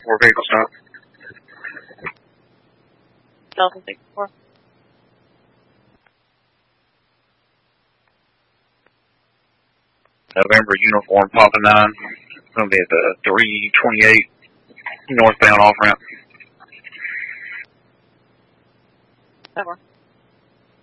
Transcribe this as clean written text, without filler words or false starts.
64 vehicle stop. Delta 64. November uniform Papa 9. It's going to be at the 328 northbound off-ramp. That works.